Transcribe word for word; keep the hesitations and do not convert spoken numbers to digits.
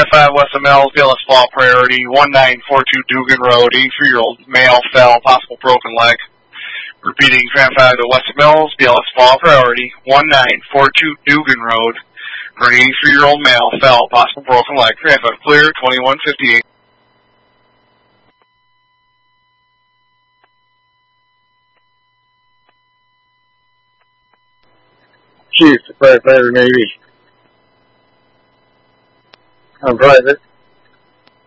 five West of Mills, B L S fall priority, one nine four two Dugan Road, eighty-three-year-old male fell, possible broken leg. Repeating, tram five to West of Mills, B L S fall priority, one nine four two Dugan Road, for an eighty-three-year-old male fell, possible broken leg. Tram five clear, twenty-one fifty-eight. Chief, firefighter Navy. On private.